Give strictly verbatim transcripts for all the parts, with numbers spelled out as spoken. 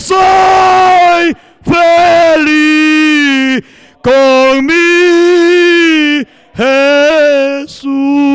soy feliz con mi Jesús.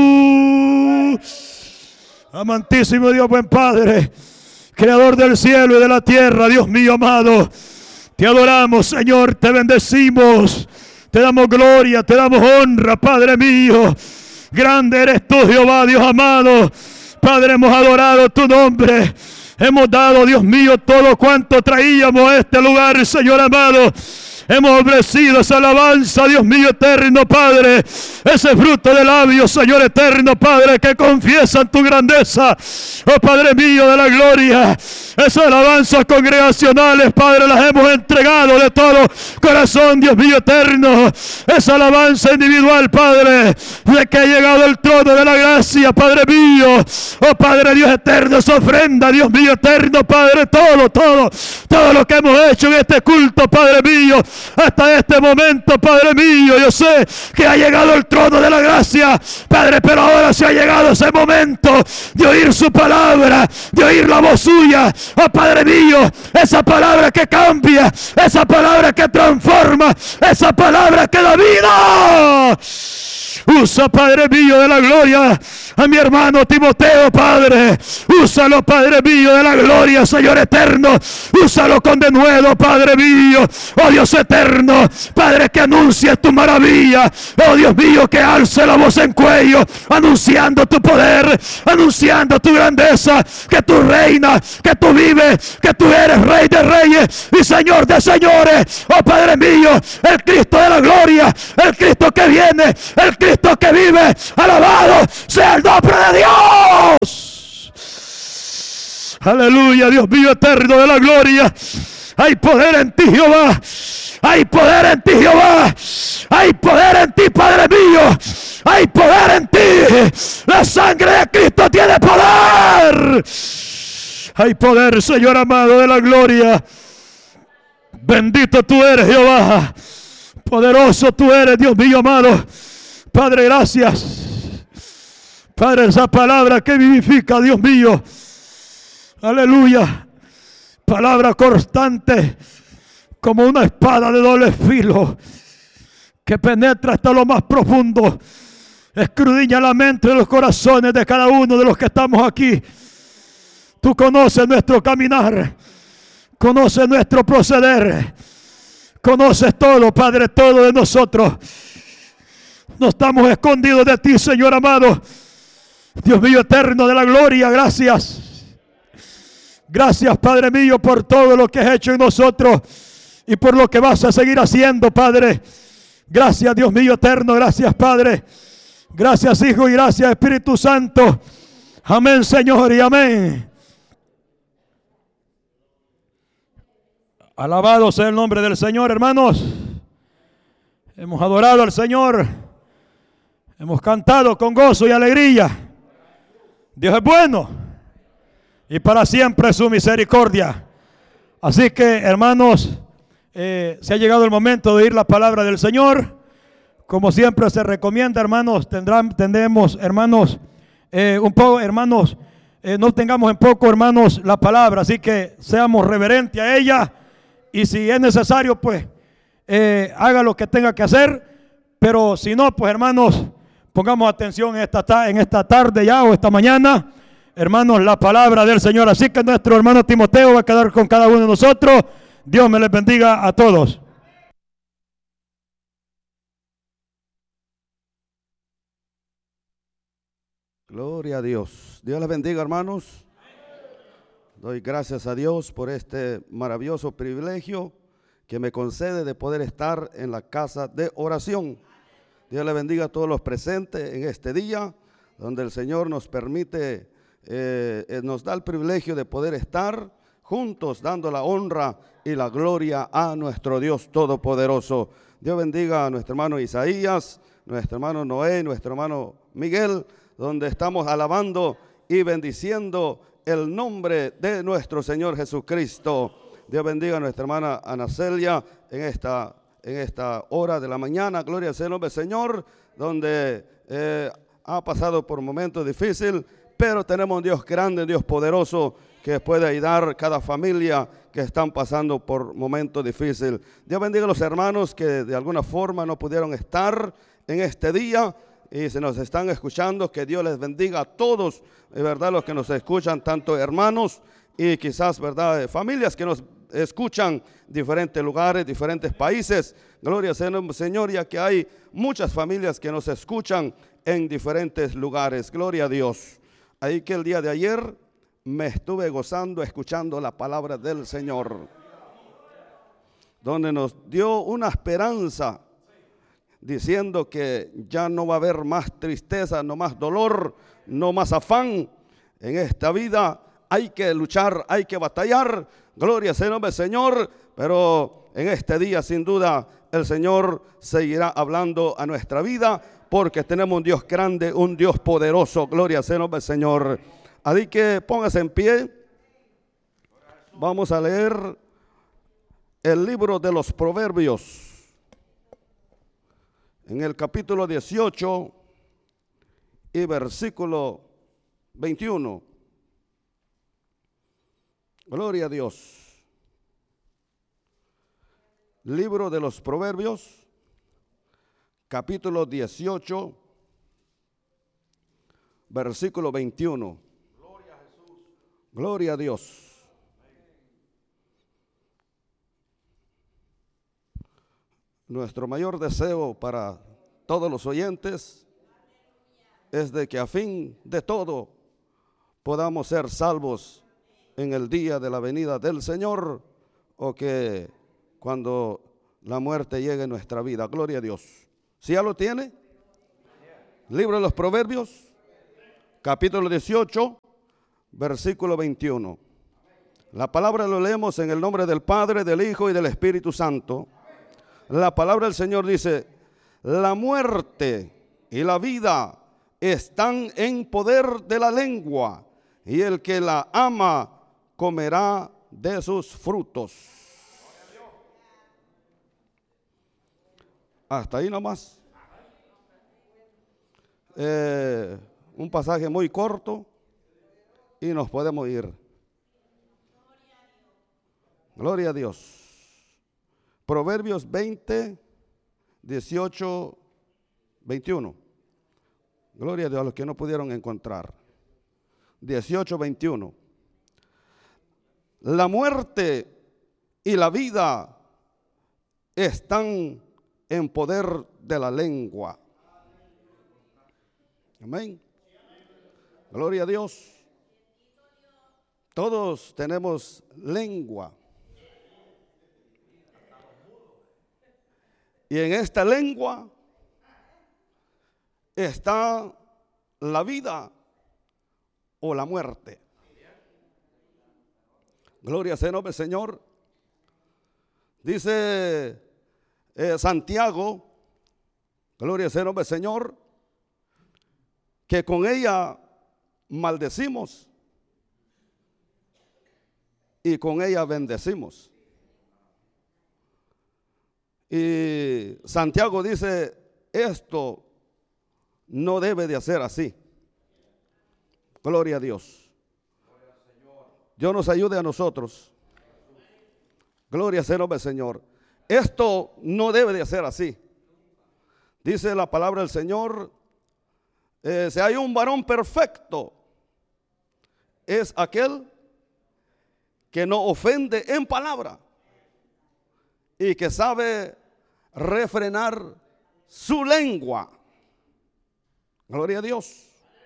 Amantísimo Dios, buen Padre, Creador del cielo y de la tierra, Dios mío amado, te adoramos, Señor, te bendecimos, te damos gloria, te damos honra, Padre mío. Grande eres tú, Jehová, Dios amado. Padre, hemos adorado tu nombre. Hemos dado, Dios mío, todo cuanto traíamos a este lugar, Señor amado. Hemos ofrecido esa alabanza, Dios mío eterno, Padre. Ese fruto de labios, Señor eterno, Padre, que confiesan tu grandeza. Oh Padre mío de la gloria. Esas alabanzas congregacionales, Padre, las hemos entregado de todo corazón, Dios mío eterno. Esa alabanza individual, Padre, de que ha llegado el trono de la gracia, Padre mío. Oh Padre Dios eterno, esa ofrenda, Dios mío eterno, Padre, todo, todo, todo lo que hemos hecho en este culto, Padre mío. Hasta este momento, Padre mío, yo sé que ha llegado el trono de la gracia, Padre, pero ahora se ha llegado ese momento de oír su palabra, de oír la voz suya. Oh Padre mío, esa palabra que cambia, esa palabra que transforma, esa palabra que da vida. Usa, Padre mío de la gloria, a mi hermano Timoteo, Padre. Úsalo, Padre mío de la gloria, Señor eterno. Úsalo con denuedo, Padre mío. Oh Dios eterno, Padre, que anuncie tu maravilla. Oh Dios mío, que alce la voz en cuello, anunciando tu poder, anunciando tu grandeza, que tú reinas, que tú vives, que tú eres Rey de reyes y Señor de señores. Oh Padre mío, el Cristo de la gloria, el Cristo que viene, el Cristo que vive, alabado sea el nombre de Dios. Aleluya, Dios mío eterno de la gloria. Hay poder en ti, Jehová. Hay poder en ti, Jehová. Hay poder en ti, Padre mío. Hay poder en ti. La sangre de Cristo tiene poder. Hay poder, Señor amado de la gloria. Bendito tú eres, Jehová. Poderoso tú eres, Dios mío amado. Padre, gracias. Padre, esa palabra que vivifica, Dios mío. Aleluya. Palabra constante, como una espada de doble filo, que penetra hasta lo más profundo, escudriña la mente de los corazones de cada uno de los que estamos aquí. Tú conoces nuestro caminar, conoces nuestro proceder, conoces todo, Padre, todo de nosotros. No estamos escondidos de ti, Señor amado. Dios mío eterno de la gloria, gracias. Gracias, Padre mío, por todo lo que has hecho en nosotros y por lo que vas a seguir haciendo, Padre. Gracias, Dios mío eterno, gracias, Padre. Gracias, Hijo, y gracias, Espíritu Santo. Amén, Señor, y amén. Alabado sea el nombre del Señor, hermanos. Hemos adorado al Señor. Hemos cantado con gozo y alegría. Dios es bueno y para siempre su misericordia. Así que, hermanos, eh, se ha llegado el momento de oír la palabra del Señor. Como siempre se recomienda, hermanos, tendrán, tendremos, hermanos, eh, un poco, hermanos, eh, no tengamos en poco, hermanos, la palabra. Así que seamos reverentes a ella. Y si es necesario, pues, eh, haga lo que tenga que hacer. Pero si no, pues, hermanos, pongamos atención en esta, en esta tarde ya o esta mañana, hermanos, la palabra del Señor. Así que nuestro hermano Timoteo va a quedar con cada uno de nosotros. Dios me les bendiga a todos. Gloria a Dios. Dios les bendiga, hermanos. Doy gracias a Dios por este maravilloso privilegio que me concede de poder estar en la casa de oración. Dios le bendiga a todos los presentes en este día, donde el Señor nos permite, eh, eh, nos da el privilegio de poder estar juntos, dando la honra y la gloria a nuestro Dios Todopoderoso. Dios bendiga a nuestro hermano Isaías, nuestro hermano Noé, nuestro hermano Miguel, donde estamos alabando y bendiciendo el nombre de nuestro Señor Jesucristo. Dios bendiga a nuestra hermana Ana Celia en esta en esta hora de la mañana. Gloria sea el nombre del Señor, donde eh, ha pasado por momentos difíciles, pero tenemos un Dios grande, un Dios poderoso que puede ayudar a cada familia que están pasando por momentos difíciles. Dios bendiga a los hermanos que de alguna forma no pudieron estar en este día y se nos están escuchando. Que Dios les bendiga a todos, de verdad, los que nos escuchan, tanto hermanos y quizás, verdad, familias que nos escuchan diferentes lugares, diferentes países. Gloria al Señor, ya que hay muchas familias que nos escuchan en diferentes lugares. Gloria a Dios. Ahí que el día de ayer me estuve gozando escuchando la palabra del Señor, donde nos dio una esperanza, diciendo que ya no va a haber más tristeza, no más dolor, no más afán en esta vida. Hay que luchar, hay que batallar. Gloria sea el nombre del Señor. Pero en este día, sin duda, el Señor seguirá hablando a nuestra vida, porque tenemos un Dios grande, un Dios poderoso. Gloria sea el nombre del Señor. Así que póngase en pie. Vamos a leer el libro de los Proverbios, en el capítulo dieciocho y versículo veintiuno. Gloria a Dios. Libro de los Proverbios, capítulo dieciocho, versículo veintiuno. Gloria a Jesús. Gloria a Dios. Nuestro mayor deseo para todos los oyentes es de que a fin de todo podamos ser salvos en el día de la venida del Señor, o que cuando la muerte llegue a nuestra vida. Gloria a Dios. ¿Sí ya lo tiene? Libro de los Proverbios, capítulo dieciocho, versículo veintiuno. La palabra lo leemos en el nombre del Padre, del Hijo y del Espíritu Santo. La palabra del Señor dice: la muerte y la vida están en poder de la lengua, y el que la ama comerá de sus frutos. Hasta ahí nomás. Eh, un pasaje muy corto y nos podemos ir. Gloria a Dios. Proverbios veinte, dieciocho, veintiuno. Gloria a Dios a los que no pudieron encontrar. dieciocho, veintiuno. La muerte y la vida están en poder de la lengua. Amén. Gloria a Dios. Todos tenemos lengua. Y en esta lengua está la vida o la muerte. Gloria sea el nombre del Señor. Dice eh, Santiago, gloria sea el nombre del Señor, que con ella maldecimos y con ella bendecimos. Y Santiago dice: esto no debe de hacer así. Gloria a Dios. Dios nos ayude a nosotros. Gloria sea el nombre del Señor. Esto no debe de ser así. Dice la palabra del Señor: eh, si hay un varón perfecto, es aquel que no ofende en palabra y que sabe refrenar su lengua. Gloria a Dios.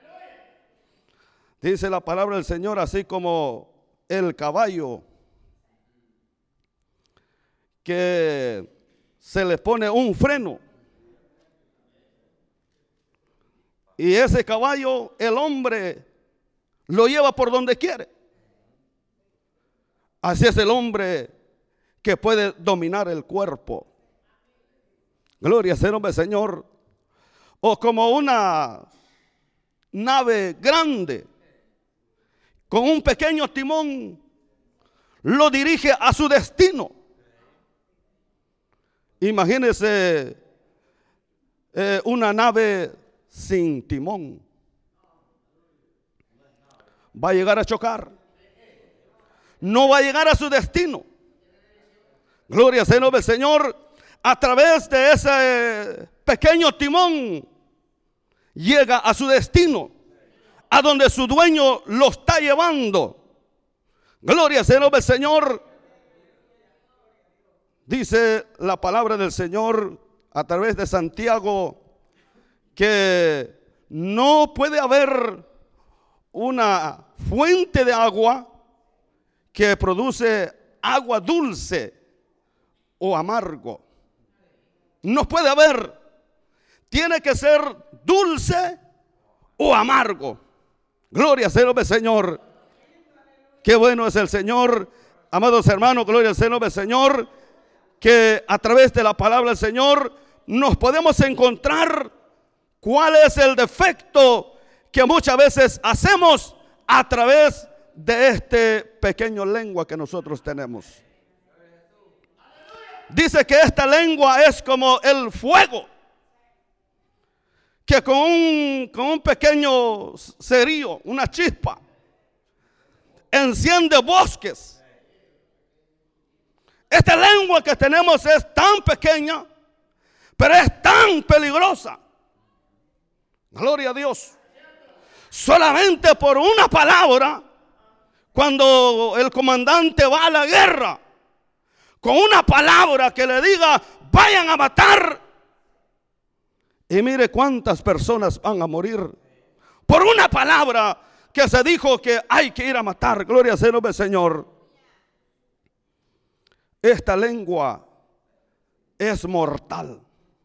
Dice la palabra del Señor: así como el caballo que se le pone un freno, y ese caballo el hombre lo lleva por donde quiere, así es el hombre que puede dominar el cuerpo. Gloria sea el nombre del Señor. O como una nave grande con un pequeño timón lo dirige a su destino. Imagínese eh, una nave sin timón. va a llegar a chocar. No va a llegar a su destino. Gloria sea el nombre del Señor. A través de ese pequeño timón llega a su destino, a donde su dueño lo está llevando. Gloria sea el nombre del Señor. Dice la palabra del Señor a través de Santiago que no puede haber una fuente de agua que produce agua dulce o amargo. No puede haber. Tiene que ser dulce o amargo. Gloria sea el nombre del Señor. Qué bueno es el Señor. Amados hermanos, gloria sea el nombre del Señor. Que a través de la palabra del Señor nos podemos encontrar cuál es el defecto que muchas veces hacemos a través de este pequeño lengua que nosotros tenemos. Dice que esta lengua es como el fuego, que con un, con un pequeño cerillo, una chispa, enciende bosques. Esta lengua que tenemos es tan pequeña, pero es tan peligrosa. Gloria a Dios. Solamente por una palabra, cuando el comandante va a la guerra, con una palabra que le diga, vayan a matar. Y mire cuántas personas van a morir por una palabra que se dijo que hay que ir a matar. Gloria sea el nombre del Señor. Esta lengua es mortal.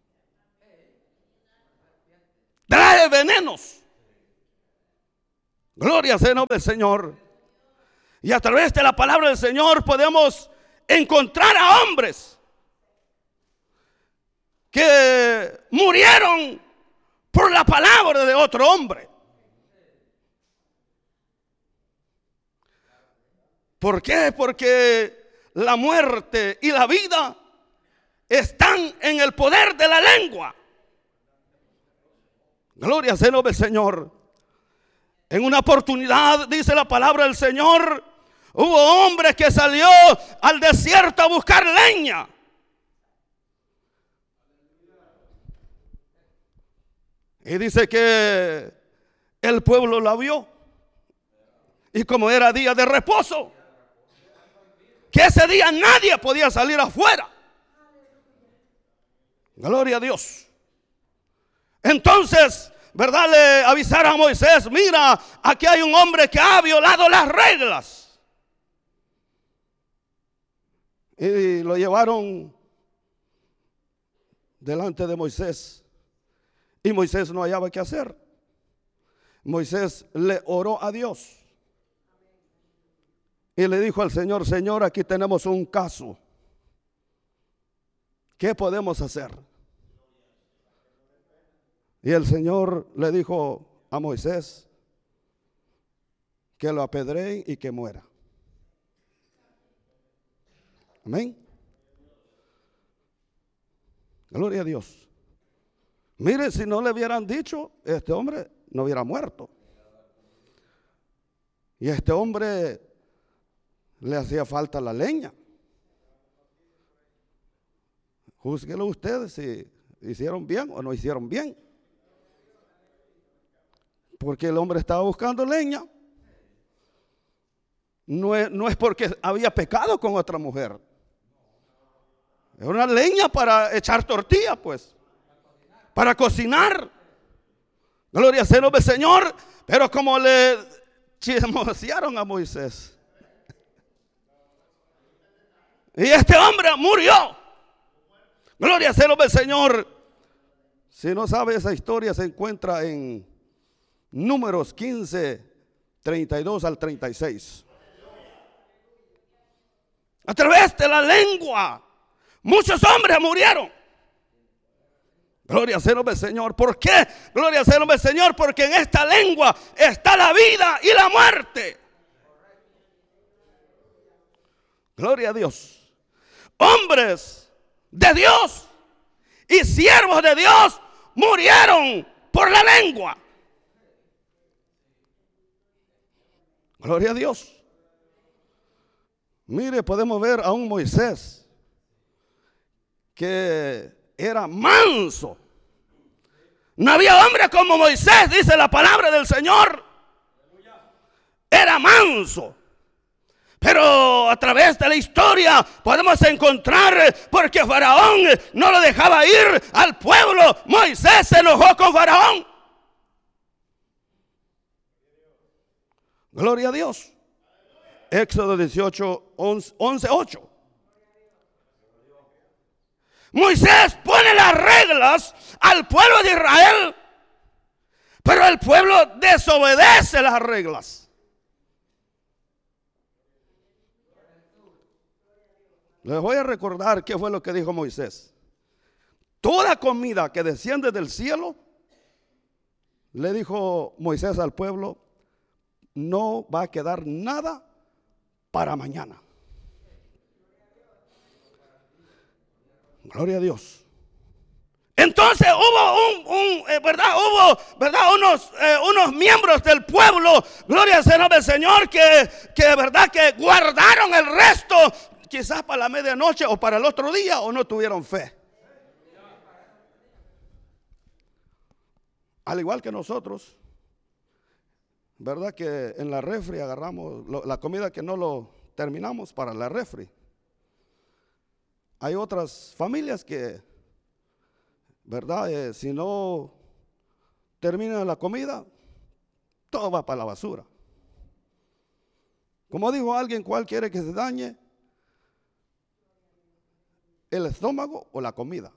Trae venenos. Gloria sea el nombre del Señor. Y a través de la palabra del Señor podemos encontrar a hombres que murieron por la palabra de otro hombre. ¿Por qué? Porque la muerte y la vida están en el poder de la lengua. Gloria sea el nombre del Señor. En una oportunidad, dice la palabra del Señor, hubo hombre que salió al desierto a buscar leña. Y dice que el pueblo la vio. Y como era día de reposo, que ese día nadie podía salir afuera. Gloria a Dios. Entonces, ¿verdad? Le avisaron a Moisés, mira, aquí hay un hombre que ha violado las reglas. Y lo llevaron delante de Moisés. Y Moisés no hallaba qué hacer. Moisés le oró a Dios. Y le dijo al Señor, Señor, aquí tenemos un caso. ¿Qué podemos hacer? Y el Señor le dijo a Moisés que lo apedreen y que muera. Amén. Gloria a Dios. Mire, si no le hubieran dicho, este hombre no hubiera muerto. Y a este hombre le hacía falta la leña. Júzguelo ustedes si hicieron bien o no hicieron bien. Porque el hombre estaba buscando leña. No es, no es porque había pecado con otra mujer. Es una leña para echar tortilla, pues. Para cocinar. Gloria sea el nombre del Señor. Pero como le chismosearon a Moisés. Y este hombre murió. Gloria sea el nombre del Señor. Si no sabe esa historia, se encuentra en Números quince, treinta y dos al treinta y seis. A través de la lengua, muchos hombres murieron. Gloria sea el nombre del Señor. ¿Por qué? Gloria sea el nombre del Señor. Porque en esta lengua está la vida y la muerte. Gloria a Dios. Hombres de Dios y siervos de Dios murieron por la lengua. Gloria a Dios. Mire, podemos ver a un Moisés que era manso. No había hombre como Moisés, dice la palabra del Señor. Era manso. Pero a través de la historia podemos encontrar, porque Faraón no lo dejaba ir al pueblo, Moisés se enojó con Faraón. Gloria a Dios. Éxodo dieciocho, once, ocho. Moisés pone las reglas al pueblo de Israel, pero el pueblo desobedece las reglas. Les voy a recordar qué fue lo que dijo Moisés. Toda comida que desciende del cielo, le dijo Moisés al pueblo, no va a quedar nada para mañana. Gloria a Dios. Entonces hubo un, un eh, verdad, hubo, verdad, unos, eh, unos miembros del pueblo, gloria sea el nombre del Señor, que, que verdad que guardaron el resto, quizás para la medianoche o para el otro día, o no tuvieron fe. Al igual que nosotros, verdad que en la refri agarramos lo, la comida que no lo terminamos para la refri. Hay otras familias que, verdad, eh, si no terminan la comida, todo va para la basura. Como dijo alguien, ¿cuál quiere que se dañe? ¿El estómago o la comida?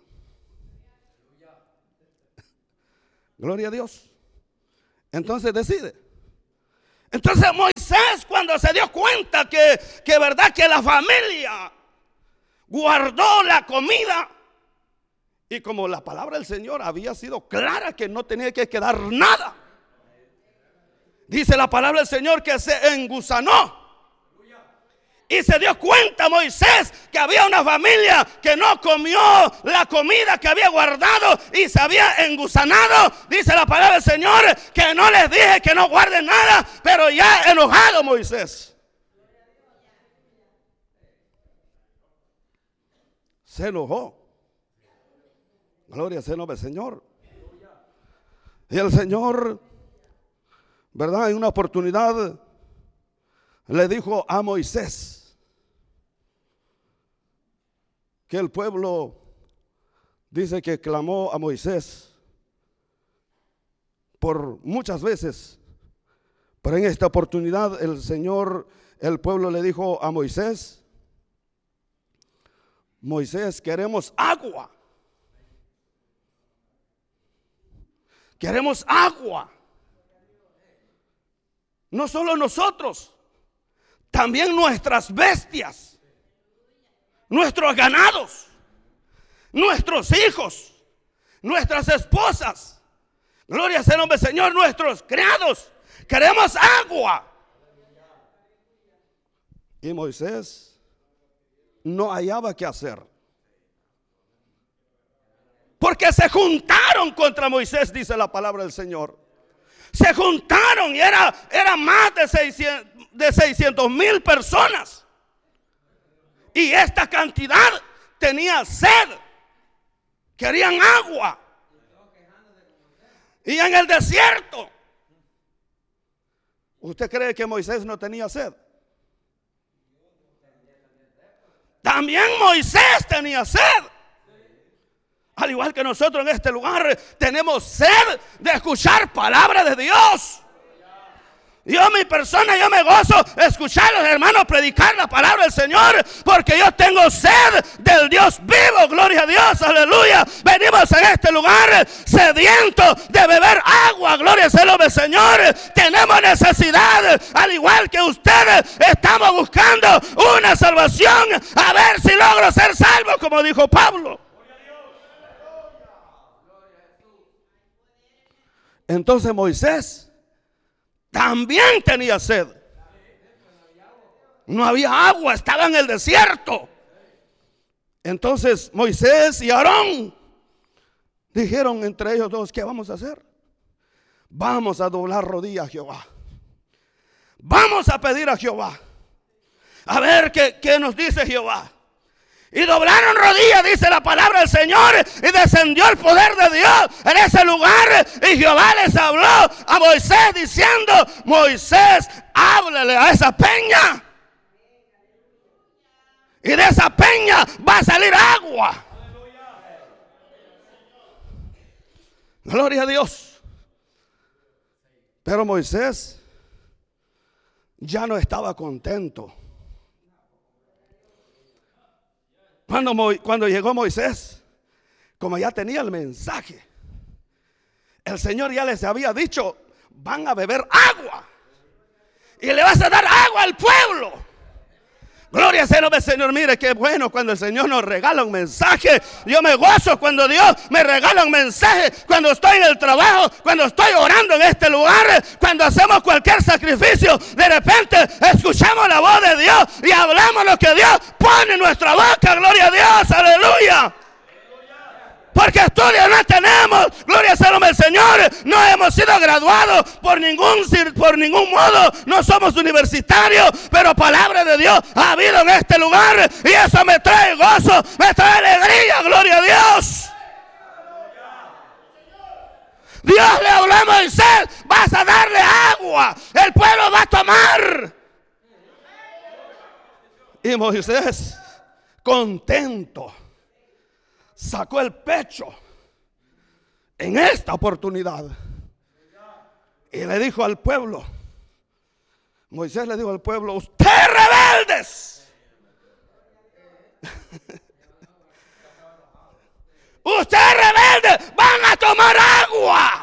Gloria a Dios. Entonces decide. Entonces Moisés, cuando se dio cuenta que, que verdad que la familia guardó la comida, y como la palabra del Señor había sido clara que no tenía que quedar nada, dice la palabra del Señor que se engusanó. Y se dio cuenta Moisés que había una familia que no comió la comida que había guardado y se había engusanado. Dice la palabra del Señor que no les dije que no guarden nada, pero ya enojado Moisés se enojó. Gloria sea el nombre del Señor. Y el Señor, verdad, en una oportunidad le dijo a Moisés que el pueblo dice que clamó a Moisés por muchas veces, pero en esta oportunidad el Señor, el pueblo le dijo a Moisés: Moisés, queremos agua. Queremos agua. No solo nosotros, también nuestras bestias, nuestros ganados, nuestros hijos, nuestras esposas, gloria sea el nombre del Señor, nuestros criados, queremos agua. Y Moisés no hallaba qué hacer, porque se juntaron contra Moisés, dice la palabra del Señor. Se juntaron y era, era más de seiscientos mil personas. Y esta cantidad tenía sed, querían agua. Y en el desierto, ¿usted cree que Moisés no tenía sed? También Moisés tenía sed. Al igual que nosotros en este lugar tenemos sed de escuchar palabra de Dios. Yo, mi persona, yo me gozo escuchar a los hermanos predicar la palabra del Señor, porque yo tengo sed del Dios vivo. Gloria a Dios, aleluya. Venimos en este lugar sedientos de beber agua. Gloria al nombre del Señor. Tenemos necesidad, al igual que ustedes, estamos buscando una salvación, a ver si logro ser salvo, como dijo Pablo. Entonces Moisés también tenía sed. No había agua, estaba en el desierto. Entonces Moisés y Aarón dijeron entre ellos dos: ¿qué vamos a hacer? Vamos a doblar rodillas a Jehová. vamos a pedir a Jehová. A ver qué, qué nos dice Jehová. Y doblaron rodillas, dice la palabra del Señor, y descendió el poder de Dios en ese lugar. Y Jehová les habló a Moisés diciendo: Moisés, háblale a esa peña. Y de esa peña va a salir agua. Gloria a Dios. Pero Moisés ya no estaba contento. Cuando, cuando llegó Moisés, como ya tenía el mensaje, el Señor ya les había dicho: van a beber agua y le vas a dar agua al pueblo. Gloria sea el nombre del Señor. Mire qué bueno cuando el Señor nos regala un mensaje. Yo me gozo cuando Dios me regala un mensaje. Cuando estoy en el trabajo, cuando estoy orando en este lugar, cuando hacemos cualquier sacrificio, de repente escuchamos la voz de Dios y hablamos lo que Dios pone en nuestra boca. Gloria a Dios, aleluya. Porque estudios no tenemos, gloria sea el nombre del Señor. No hemos sido graduados por ningún, por ningún modo. No somos universitarios, pero palabra de Dios ha habido en este lugar. Y eso me trae gozo, me trae alegría, gloria a Dios. Dios le habló a Moisés: vas a darle agua, el pueblo va a tomar. Y Moisés, contento, sacó el pecho en esta oportunidad y le dijo al pueblo, Moisés le dijo al pueblo: ustedes rebeldes, ustedes rebeldes van a tomar agua.